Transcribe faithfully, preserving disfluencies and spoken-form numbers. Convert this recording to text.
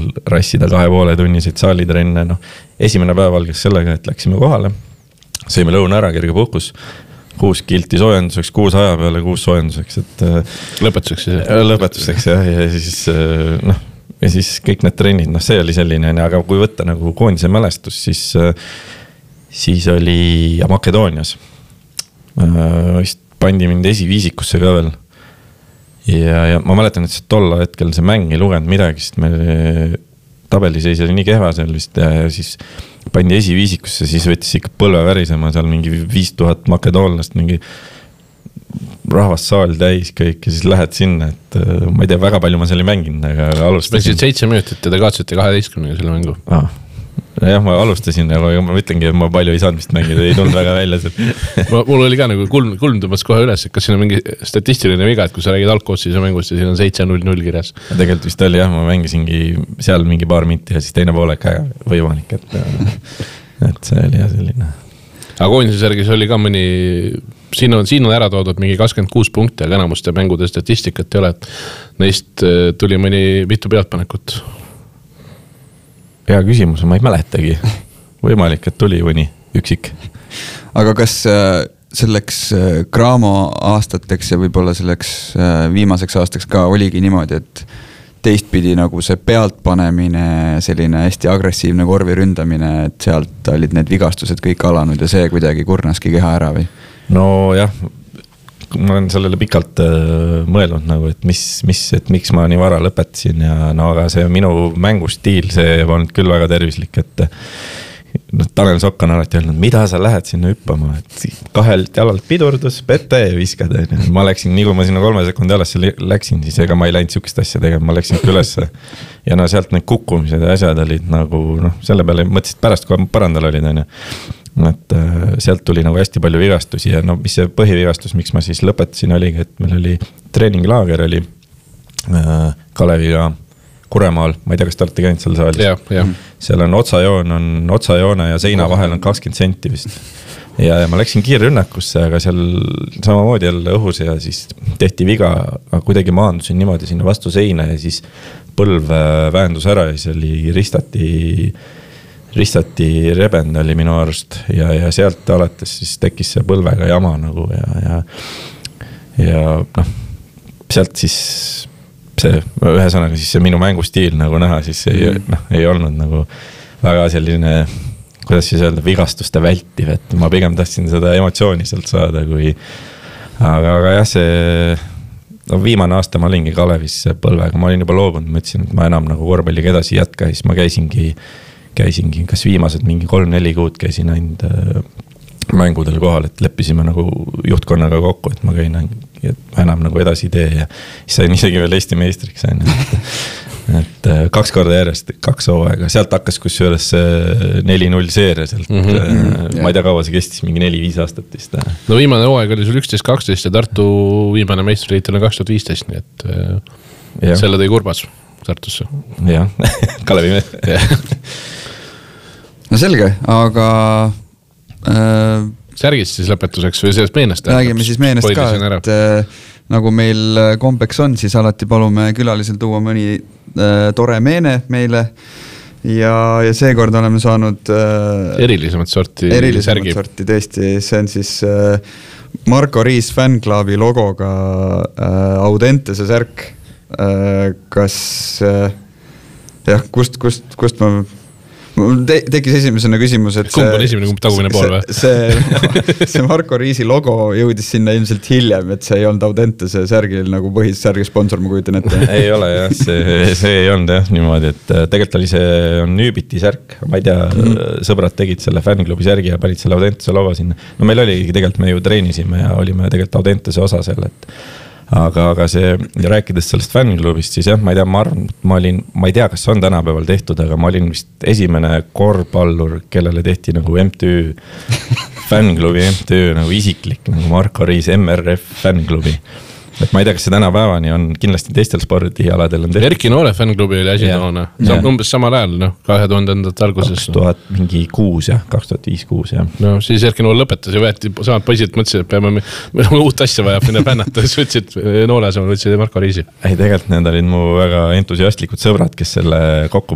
rassida kahe poole tunniseid saalitrenne, noh, esimene päev algas sellega, et läksime kohale, sõime lõuna ära, kerge puhkus, kuus kilti soojenduseks, kuus aja peale, kuus soojenduseks, et lõpetuseks, lõpetuseks jah, ja siis noh, ja siis kõik need trennid, noh see oli selline, aga kui võtta nagu koondise mälestus, siis, siis oli ja Makedoonias vist pandi mind esiviisikusse ka veel ja, ja ma mäletan, et see tolla hetkel see mäng ei lugenud midagi, sest me tabeliseis oli nii kehva seal vist ja, ja siis pandi esiviisikusse, siis võttis ikka põlve värisema seal mingi viis tuhat makedoonlast, mingi rahvassaal täis kõik ja siis lähed sinna, et ma ei tea, väga palju ma seal ei mänginud, aga alustasin. Mängisid seitse minutit ja te kaotasite kaheteistkümnega selle mängu. Ah. Jah, ma alustasin, aga ma ütlengi, et ma palju ei saanud vist mängida, ei tulnud väga välja seal. Mul oli ka nagu kulm, kulm tõmbas kohe üles, et kas siin on mingi statistiline viga, et kui sa räägid algkoossise mängust ja siin on seitse null null kirjas. Tegelikult vist oli jah, ma mängisingi seal mingi paar minti ja siis teine poole ka võimalik, et, et see oli jah selline. Aga koondise särgis oli ka mõni, siin on, siin on ära toodud mingi kakskümmend kuus punkti, aga enamuste mängude statistikat ei ole, et neist tuli mõni mitu pealtpanekut. Hea küsimus, ma ei mäletagi. Võimalik, et tuli mõni üksik. Aga kas selleks Graamo aastateks ja võib-olla selleks viimaseks aastaks ka oligi niimoodi, et teistpidi nagu see pealtpanemine, selline hästi agressiivne korvi ründamine, et sealt olid need vigastused kõik alanud ja see kuidagi kurnaski keha ära või? No jah, ma olen sellele pikalt äh, mõelnud nagu, et mis, mis, et miks ma nii vara lõpetasin ja no aga see minu mängustiil, see olnud küll väga tervislik, et no, Tanel Sokk on alati öelnud, mida sa lähed sinna hüppama, et kahelt jalalt pidurdus, pette ja viskad. Ma läksin, nii kui ma sinna kolme sekundi alasse läksin, siis ega ma ei läinud sükest asja tegema, ma läksin ülesse ja no sealt need kukkumised ja asjad olid nagu, noh, selle peale mõtlesid pärast, kui parandal olid, on ju. Et sealt tuli nagu hästi palju vigastusi ja no mis see põhivigastus, miks ma siis lõpetasin oligi, et meil oli treeninglaager oli äh, Kaleviga Kuremaal, ma ei tea, kas te olete käinud seal saalis ja, ja. Seal on otsajoon, on otsajoone ja seina vahel on kakskümmend senti vist ja, ja ma läksin kiirrünnakusse, aga seal samamoodi jälle õhus ja siis tehti viga, aga kuidagi maandusin niimoodi sinna vastu seina ja siis põlv vähendus ära ja see oli ristati ristati rebend oli minu arust ja, ja sealt alates siis tekkis see põlvega jama nagu ja, ja, ja noh, sealt siis see, ühesõnaga siis see minu mängustiil nagu näha, siis ei, mm. noh, ei olnud nagu väga selline, kuidas siis öelda, vigastuste vältiv, et ma pigem tahtsin seda emotsiooni sealt saada, kui aga, aga jah, see no, viimane aasta ma olingi Kalevis põlvega, ma olin juba loobunud, ma ütlesin, et ma enam nagu korvpalliga edasi jätka, siis ma käisingi käisingi, kas viimased mingi kolm-neli kuud käisin ainult äh, mängudel kohal, et leppisime nagu juhtkonnaga kokku, et ma käin et ma enam nagu edasi tee ja siis sain isegi veel Eesti meistriks sain, et, et äh, kaks korda järjest, kaks hooaega, sealt hakkas kusjuures neli null seeria sealt mm, -hmm. äh, ma ei tea kaua see kestis, mingi neli-viis aastat vist. No viimane hooaeg oli sul üksteist kaksteist ja Tartu viimane meistriliitul on kaks tuhat viisteist, nii et äh, selle tõi Kurbas Tartusse. Jah, Kalevi mees. No selge, aga äh, särgist siis lõpetuseks või sellest meenest? Räägime siis meenest ka, et äh, nagu meil kombeks on, siis alati palume külalisel tuua mõni äh, tore meene meile ja, ja seekord oleme saanud äh, erilisemat sorti erilisemat särgi. sorti tõesti, see on siis äh, Marko Riis fännklaabi logoga äh, Audentese särk äh, kas äh, jah, kust, kust, kust ma Te, tekkis esimesena küsimus, et kumb on esimene, kumb tagumine pool või? See, see Marko Riisi logo jõudis sinna ilmselt hiljem, et see ei olnud Audentese särgil nagu põhis särgi sponsor, ma kujutan ette. Ei ole jah, see, see ei olnud jah niimoodi, et tegelikult oli see on Nüübiti särk, ma ei tea, mm. sõbrad tegid selle fännklubi särgi ja panid selle Audentese logo sinna. No meil oligi tegelikult, me ju treenisime ja olime tegelikult Audentese osa selle, et aga, aga see, rääkides sellest fännklubist, siis jah, ma ei tea, ma arvan, ma olin, ma ei tea, kas on tänapäeval tehtud, aga ma olin vist esimene korvpallur, kellele tehti nagu M T Ü, fännklubi M T Ü nagu isiklik, nagu Marko Riis M R F fännklubi. Et ma ei tea, kas see tänapäevani on kindlasti teistel spordialadel on tehtud. Erki Noole fännklubi oli asi toona. Saab umbes samal ajal, noh, kahe tuhandendate alguses. kaks tuhat mingi kuus, jah, kaks tuhat viis kuus, jah. No siis Erki Noole lõpetas ja võeti samad poisid, mõtlesid, et peame, meil on uut asja vaja minna fännata, siis võtsid Noole asemel, võtsid Marko Riisi. Ei, tegelikult need olid mu väga entusiastlikud sõbrad, kes selle kokku